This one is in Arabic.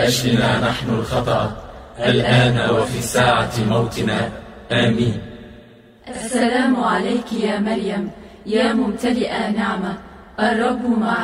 أشلنا نحن الخطأ الآن وفي ساعة موتنا. آمين. السلام عليك يا مريم، يا ممتلئة نعمة، الرب معك.